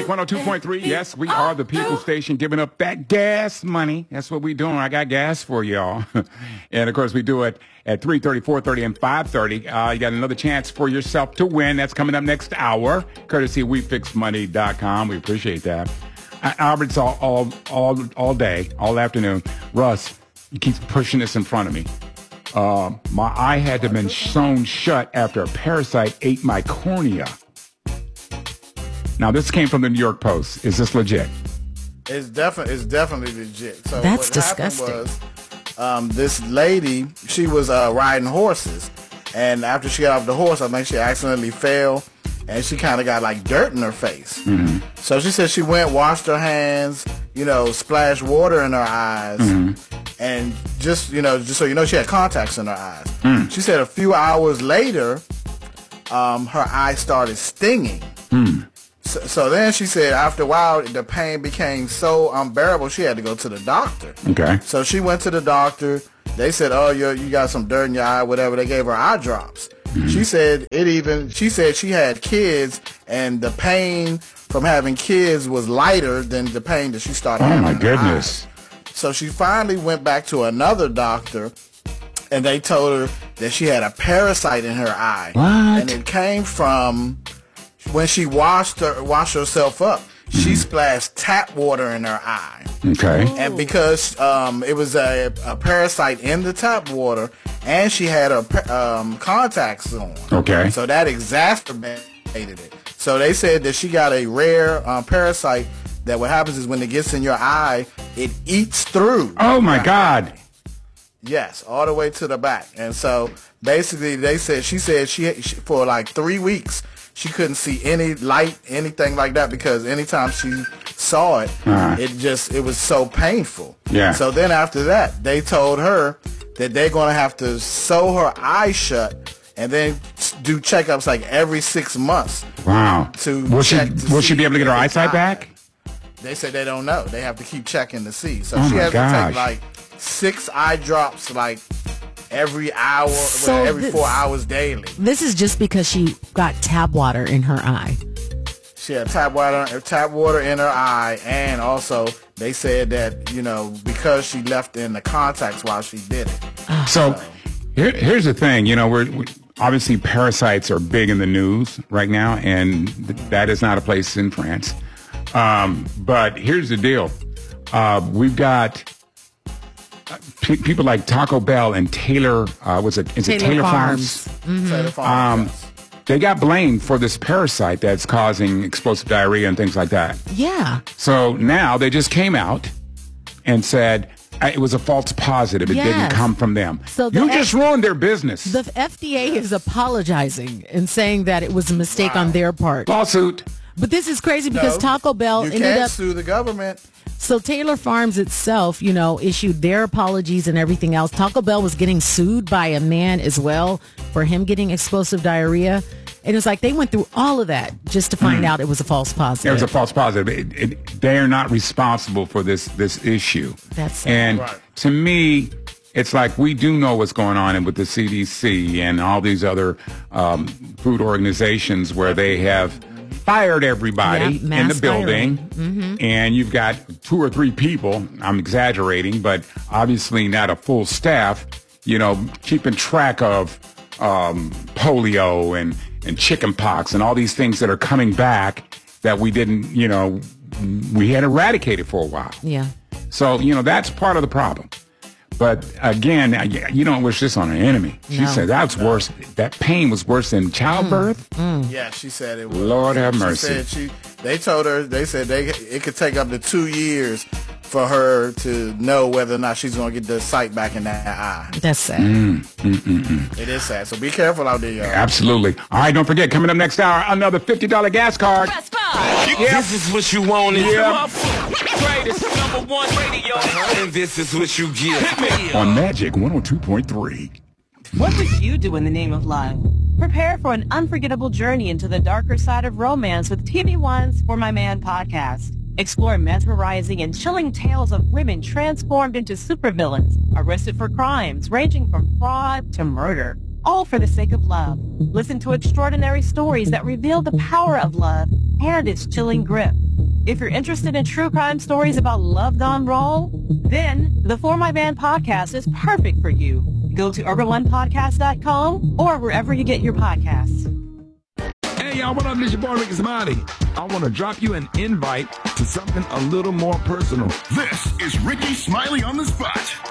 Magic 102.3. Yes, we are the People Station, giving up that gas money. That's what we doing. I got gas for y'all. And, of course, we do it at 3:30, 4:30, and 5:30. You got another chance for yourself to win. That's coming up next hour, courtesy of WeFixMoney.com. We appreciate that. Albert's all day, all afternoon. Russ, he keeps pushing this in front of me. My eye had to have been sewn shut after a parasite ate my cornea. Now, this came from the New York Post. Is this legit? It's definitely legit. So that's what disgusting. Happened was, this lady, she was riding horses, and after she got off the horse, I think she accidentally fell, and she kind of got like dirt in her face. Mm-hmm. So she said she went, washed her hands, splashed water in her eyes, and just so you know, she had contacts in her eyes. Mm. She said a few hours later, her eye started stinging. Mm. So then she said after a while, the pain became so unbearable, she had to go to the doctor. Okay. So she went to the doctor. They said, oh, you got some dirt in your eye, whatever. They gave her eye drops. Mm-hmm. She said she had kids, and the pain from having kids was lighter than the pain that she started having. Oh, my goodness. So she finally went back to another doctor, and they told her that she had a parasite in her eye. What? And it came from... when she washed herself up, she splashed tap water in her eye. Okay. And because it was a parasite in the tap water, and she had her contacts on. Okay. So that exacerbated it. So they said that she got a rare parasite that what happens is when it gets in your eye, it eats through. Oh, my God. Yes, all the way to the back. And so basically she said she for like 3 weeks, she couldn't see any light, anything like that, because anytime she saw it, it was so painful. Yeah. So then after that, they told her that they're going to have to sew her eyes shut and then do checkups like every 6 months. Wow. Will she be able to get her eyesight back? They said they don't know. They have to keep checking to see. So oh she has gosh. to take like 6 eye drops like every hour, every 4 hours daily. This is just because she got tap water in her eye. She had tap water in her eye, and also they said that, because she left in the contacts while she did it. So here's the thing, we're obviously parasites are big in the news right now, and that is not a place in France. But here's the deal. We've got people like Taco Bell and Taylor, Taylor Farms? Mm-hmm. Taylor Farms, yes. They got blamed for this parasite that's causing explosive diarrhea and things like that. Yeah. So now they just came out and said it was a false positive. It didn't come from them. So you just ruined their business. The FDA is apologizing and saying that it was a mistake on their part. Lawsuit. But this is crazy because Taco Bell ended up... sue the government. So Taylor Farms itself, issued their apologies and everything else. Taco Bell was getting sued by a man as well for him getting explosive diarrhea. And it's like they went through all of that just to find out it was a false positive. It was a false positive. They are not responsible for this issue. That's sad. And to me, it's like we do know what's going on with the CDC and all these other food organizations where they have fired everybody in the building, and you've got 2 or 3 people, I'm exaggerating, but obviously not a full staff, keeping track of polio and chicken pox and all these things that are coming back that we didn't, we had eradicated for a while. Yeah. So, that's part of the problem. But again, you don't wish this on an enemy. She said that's worse. That pain was worse than childbirth. Yeah, she said it was. Lord have mercy. They said it could take up to 2 years for her to know whether or not she's going to get the sight back in that eye. That's sad. It is sad. So be careful out there, y'all. Absolutely. All right, don't forget, coming up next hour, another $50 gas card. Press 5. This is what you wanted. Greatest #1 radio. And this is what you get. On Magic 102.3. What would you do in the name of love? Prepare for an unforgettable journey into the darker side of romance with TV One's For My Man podcast. Explore mesmerizing and chilling tales of women transformed into supervillains, arrested for crimes ranging from fraud to murder. all for the sake of love. Listen to extraordinary stories that reveal the power of love and its chilling grip. If you're interested in true crime stories about love gone wrong, then the For My Man podcast is perfect for you. Go to urban1podcast.com or wherever you get your podcasts. Hey, y'all, what up? This your boy, Ricky Smiley. I want to drop you an invite to something a little more personal. This is Ricky Smiley on the Spot.